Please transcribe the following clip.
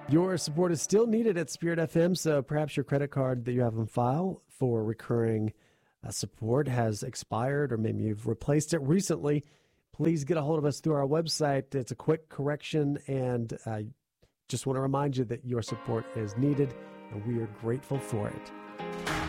Your support is still needed at Spirit FM, so perhaps your credit card that you have on file for recurring support has expired, or maybe you've replaced it recently. Please get a hold of us through our website. It's a quick correction, and just want to remind you that your support is needed, and we are grateful for it.